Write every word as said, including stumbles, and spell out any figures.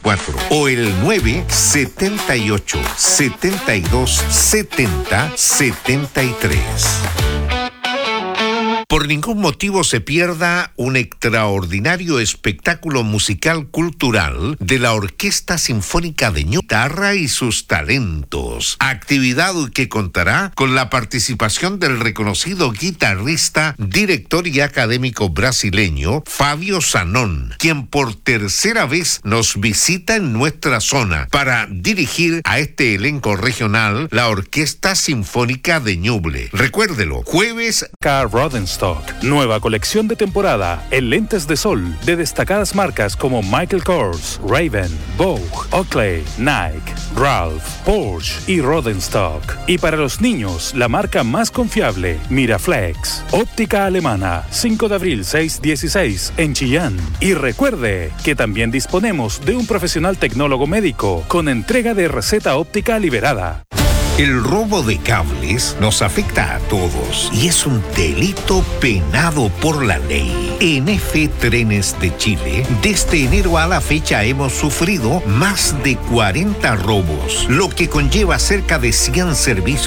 cuatro o el nueve setenta y ocho, setenta y dos, setenta, setenta y tres. Por ningún motivo se pierda un extraordinario espectáculo musical cultural de la Orquesta Sinfónica de Ñuble, Guitarra y sus talentos. Actividad que contará con la participación del reconocido guitarrista, director y académico brasileño Fabio Zanón, quien por tercera vez nos visita en nuestra zona para dirigir a este elenco regional la Orquesta Sinfónica de Ñuble. Recuérdelo, jueves. K. Rodenstock, nueva colección de temporada en lentes de sol de destacadas marcas como Michael Kors, Raven, Vogue, Oakley, Nike, Ralph, Porsche y Rodenstock. Y para los niños, la marca más confiable, Miraflex. Óptica Alemana, cinco de abril seiscientos dieciséis en Chillán. Y recuerde que también disponemos de un profesional tecnólogo médico con entrega de receta óptica liberada. El robo de cables nos afecta a todos y es un delito penado por la ley. En F Trenes de Chile, desde enero a la fecha hemos sufrido más de cuarenta robos, lo que conlleva cerca de cien servicios